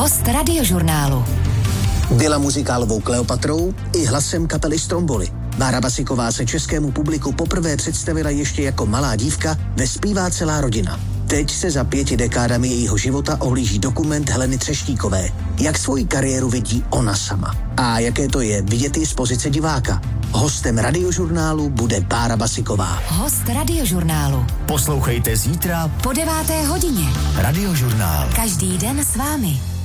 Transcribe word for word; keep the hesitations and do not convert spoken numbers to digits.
Host Radiožurnálu. Byla muzikálovou Kleopatrou i hlasem kapely Stromboli. Bára Basiková se českému publiku poprvé představila ještě jako malá dívka ve Zpívá celá rodina. Teď se za pěti dekádami jejího života ohlíží dokument Heleny Třeštíkové, jak svoji kariéru vidí ona sama. A jaké to je vidět ji z pozice diváka. Hostem Radiožurnálu bude Bára Basiková. Host Radiožurnálu. Poslouchejte zítra po deváté hodině. Radiožurnál. Každý den s vámi.